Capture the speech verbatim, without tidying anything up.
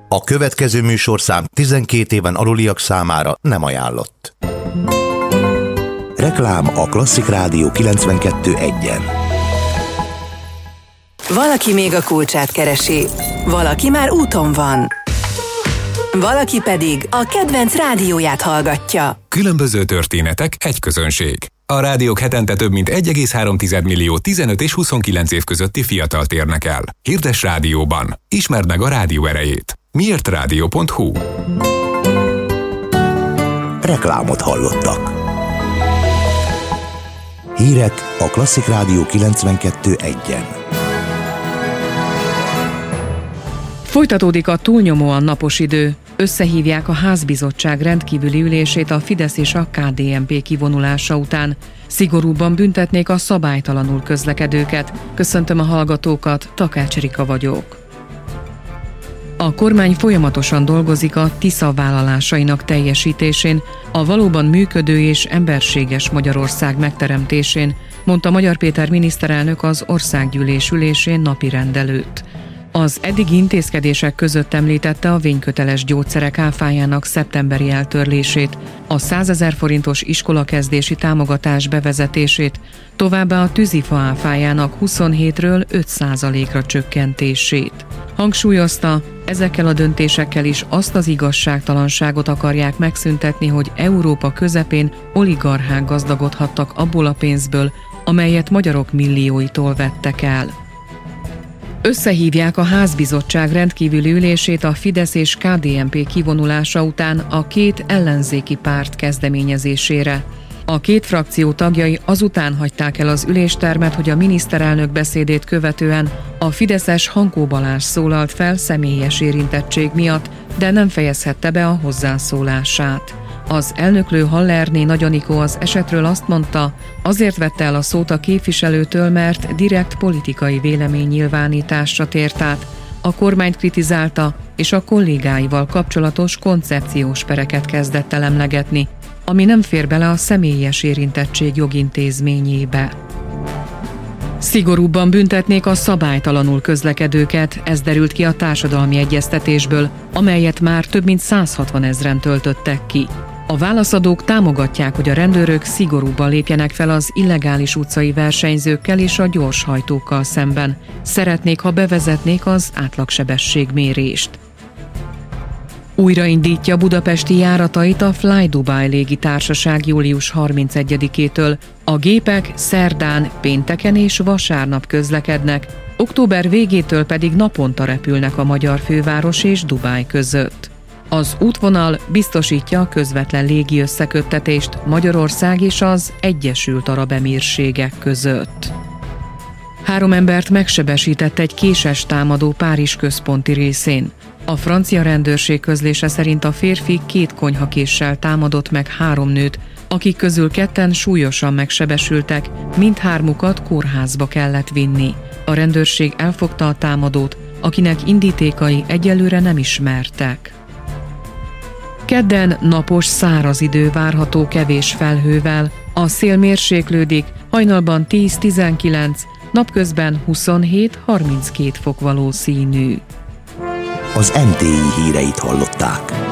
A következő műsorszám tizenkét éven aluliak számára nem ajánlott. Reklám a Klasszik Rádió kilencvenkettő egyen. Valaki még a kulcsát keresi, valaki már úton van, valaki pedig a kedvenc rádióját hallgatja. Különböző történetek, egy közönség. A rádiók hetente több mint egy egész három millió tizenöt és huszonkilenc év közötti fiatalt érnek el. Hirdess rádióban. Ismerd meg a rádió erejét. miért rádió pont hu. Reklámot hallottak. Hírek a Klasszik Rádió kilencvenkettő egyen. Folytatódik a túlnyomóan napos idő. Összehívják a házbizottság rendkívüli ülését a Fidesz és a ká dé en pé kivonulása után. Szigorúbban büntetnék a szabálytalanul közlekedőket. Köszöntöm a hallgatókat, Takács Rika vagyok. A kormány folyamatosan dolgozik a Tisza vállalásainak teljesítésén, a valóban működő és emberséges Magyarország megteremtésén, mondta Magyar Péter miniszterelnök az országgyűlés ülésén napirend előtt. Az eddigi intézkedések között említette a vényköteles gyógyszerek áfájának szeptemberi eltörlését, a százezer forintos iskolakezdési támogatás bevezetését, továbbá a tűzifa áfájának huszonhétről öt százalékra csökkentését. Hangsúlyozta, ezekkel a döntésekkel is azt az igazságtalanságot akarják megszüntetni, hogy Európa közepén oligarchák gazdagodhattak abból a pénzből, amelyet magyarok millióitól vettek el. Összehívják a házbizottság rendkívüli ülését a Fidesz és ká dé en pé kivonulása után a két ellenzéki párt kezdeményezésére. A két frakció tagjai azután hagyták el az üléstermet, hogy a miniszterelnök beszédét követően a fideszes Hankó Balázs szólalt fel személyes érintettség miatt, de nem fejezhette be a hozzászólását. Az elnöklő Hallerné Nagy Anikó az esetről azt mondta, azért vette el a szót a képviselőtől, mert direkt politikai véleménynyilvánításra tért át, a kormányt kritizálta, és a kollégáival kapcsolatos koncepciós pereket kezdett el emlegetni, ami nem fér bele a személyes érintettség jogintézményébe. Szigorúbban büntetnék a szabálytalanul közlekedőket, ez derült ki a társadalmi egyeztetésből, amelyet már több mint száz hatvan ezren töltöttek ki. A válaszadók támogatják, hogy a rendőrök szigorúbban lépjenek fel az illegális utcai versenyzőkkel és a gyorshajtókkal szemben. Szeretnék, ha bevezetnék az átlagsebességmérést. Újraindítja budapesti járatait a Fly Dubai légitársaság július harmincegyedikétől. A gépek szerdán, pénteken és vasárnap közlekednek, október végétől pedig naponta repülnek a magyar főváros és Dubáj között. Az útvonal biztosítja a közvetlen légi összeköttetést Magyarország és az Egyesült Arab Emírségek között. Három embert megsebesített egy késes támadó Párizs központi részén. A francia rendőrség közlése szerint a férfi két konyhakéssel támadott meg három nőt, akik közül ketten súlyosan megsebesültek, mindhármukat kórházba kellett vinni. A rendőrség elfogta a támadót, akinek indítékai egyelőre nem ismertek. Kedden napos, száraz idő várható kevés felhővel, a szél mérséklődik, hajnalban tíz-tizenkilenc, napközben huszonhét-harminckét fok valószínű. Az em té i híreit hallották.